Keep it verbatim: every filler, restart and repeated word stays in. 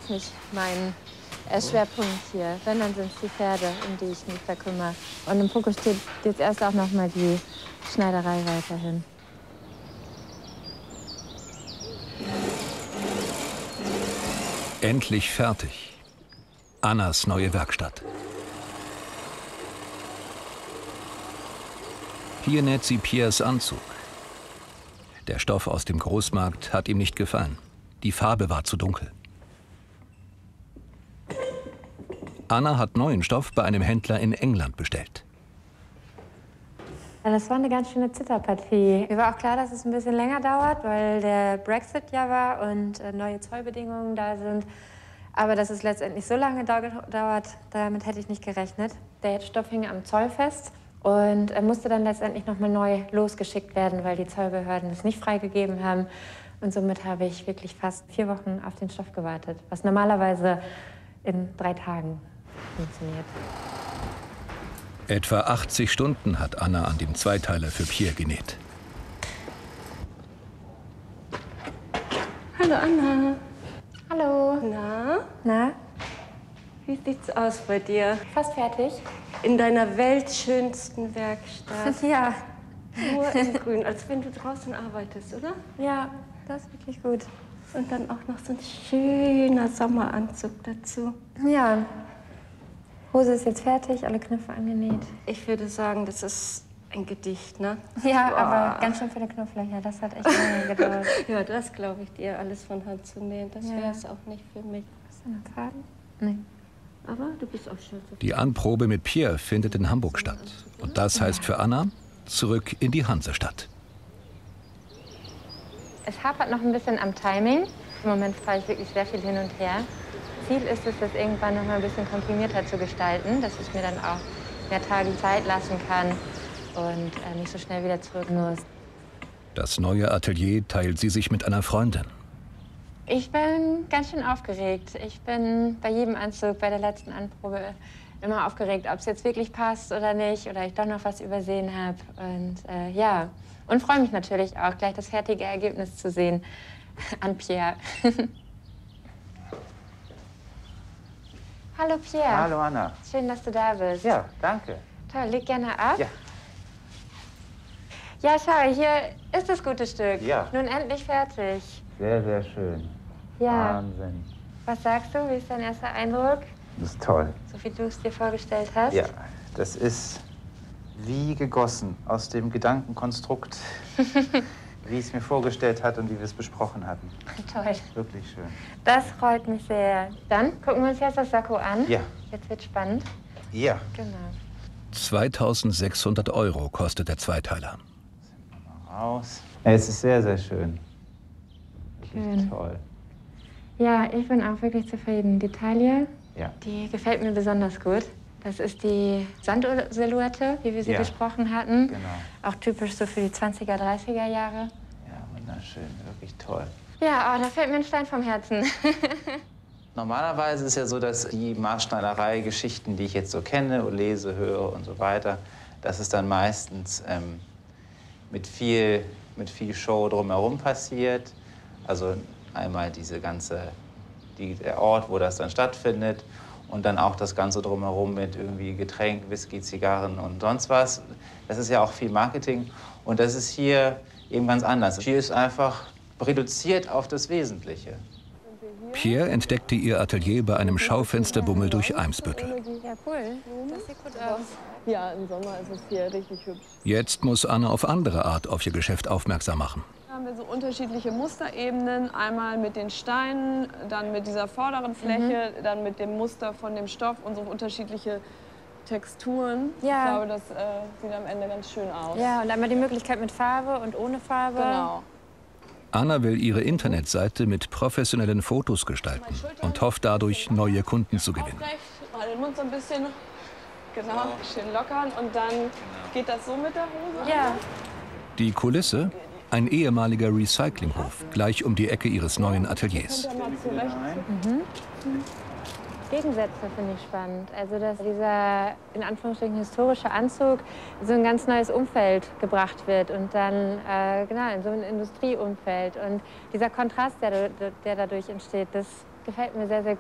nicht mein äh, Schwerpunkt hier. Wenn, dann sind es die Pferde, um die ich mich da kümmere. Und im Fokus steht jetzt erst auch noch mal die Schneiderei weiterhin. Endlich fertig. Annas neue Werkstatt. Hier näht sie Pierres Anzug. Der Stoff aus dem Großmarkt hat ihm nicht gefallen. Die Farbe war zu dunkel. Anna hat neuen Stoff bei einem Händler in England bestellt. Ja, das war eine ganz schöne Zitterpartie. Mir war auch klar, dass es ein bisschen länger dauert, weil der Brexit ja war und äh, neue Zollbedingungen da sind. Aber dass es letztendlich so lange dauert, damit hätte ich nicht gerechnet. Der Stoff hing am Zoll fest und er musste dann letztendlich noch mal neu losgeschickt werden, weil die Zollbehörden es nicht freigegeben haben. Und somit habe ich wirklich fast vier Wochen auf den Stoff gewartet, was normalerweise in drei Tagen funktioniert. Etwa achtzig Stunden hat Anna an dem Zweiteiler für Pierre genäht. Hallo Anna. Hallo. Na? Na? Wie sieht's aus bei dir? Fast fertig. In deiner weltschönsten Werkstatt. Ja. Nur in Grün, als wenn du draußen arbeitest, oder? Ja, das ist wirklich gut. Und dann auch noch so ein schöner Sommeranzug dazu. Ja. Hose ist jetzt fertig, alle Knöpfe angenäht. Ich würde sagen, das ist ein Gedicht, ne? Ja, Boah. aber ganz schön viele Knopflöcher. Das hat echt lange gedauert. Ja, das glaube ich dir, alles von Hand zu nähen. Das Ja. wäre es auch nicht für mich. Hast du einen Faden? Nee. Aber du bist auch schön. Die Anprobe mit Pierre findet in Hamburg statt. Und das heißt für Anna, zurück in die Hansestadt. Es hapert noch ein bisschen am Timing. Im Moment fahre ich wirklich sehr viel hin und her. Ziel ist es, das irgendwann noch mal ein bisschen komprimierter zu gestalten, dass ich mir dann auch mehr Tage Zeit lassen kann und äh, nicht so schnell wieder zurück muss. Das neue Atelier teilt sie sich mit einer Freundin. Ich bin ganz schön aufgeregt. Ich bin bei jedem Anzug, bei der letzten Anprobe, immer aufgeregt, ob es jetzt wirklich passt oder nicht, oder ich doch noch was übersehen habe. Und äh, ja, und freue mich natürlich auch, gleich das fertige Ergebnis zu sehen an Pierre. Hallo Pierre. Hallo Anna. Schön, dass du da bist. Ja, danke. Toll, leg gerne ab. Ja. Ja, schau, hier ist das gute Stück. Ja. Nun endlich fertig. Sehr, sehr schön. Ja. Wahnsinn. Was sagst du? Wie ist dein erster Eindruck? Das ist toll. So wie du es dir vorgestellt hast? Ja, das ist wie gegossen aus dem Gedankenkonstrukt, wie ich es mir vorgestellt hat und wie wir es besprochen hatten. Toll. Wirklich schön. Das freut mich sehr. Dann gucken wir uns jetzt das Sakko an. Ja. Jetzt wird spannend. Ja. Genau. zweitausendsechshundert Euro kostet der Zweiteiler. Raus. Ja, es ist sehr, sehr schön. Wirklich Schön. toll. Ja, ich bin auch wirklich zufrieden. Die Taille, Ja. die gefällt mir besonders gut. Das ist die Sandsilhouette, wie wir sie Ja. besprochen hatten. Genau. Auch typisch so für die zwanziger, dreißiger Jahre. Ja, wunderschön. Wirklich toll. Ja, oh, da fällt mir ein Stein vom Herzen. Normalerweise ist ja so, dass die Maßschneiderei-Geschichten, die ich jetzt so kenne und lese, höre und so weiter, dass es dann meistens ähm, mit, viel, mit viel Show drumherum passiert. Also einmal diese ganze, die, der Ort, wo das dann stattfindet und dann auch das Ganze drumherum mit irgendwie Getränk, Whisky, Zigarren und sonst was. Das ist ja auch viel Marketing und das ist hier eben ganz anders. Hier ist einfach reduziert auf das Wesentliche. Pierre entdeckte ihr Atelier bei einem Schaufensterbummel durch Eimsbüttel. Ja, cool. Das sieht gut aus. Ja, im Sommer ist es hier richtig hübsch. Jetzt muss Anna auf andere Art auf ihr Geschäft aufmerksam machen. Da haben wir so unterschiedliche Musterebenen. Einmal mit den Steinen, dann mit dieser vorderen Fläche, mhm. dann mit dem Muster von dem Stoff und so unterschiedliche Texturen. Ja. Ich glaube, das äh, sieht am Ende ganz schön aus. Ja, und einmal die Möglichkeit mit Farbe und ohne Farbe. Genau. Anna will ihre Internetseite mit professionellen Fotos gestalten und hofft dadurch, neue Kunden zu gewinnen. Aufrecht, mal den Mund so ein bisschen, genau, schön lockern und dann geht das so mit der Hose. Ja. Die Kulisse? Ein ehemaliger Recyclinghof, gleich um die Ecke ihres neuen Ateliers. Mhm. Gegensätze finde ich spannend. Also, dass dieser in Anführungsstrichen historische Anzug in so ein ganz neues Umfeld gebracht wird und dann äh, genau in so ein Industrieumfeld. Und dieser Kontrast, der, der dadurch entsteht, das gefällt mir sehr, sehr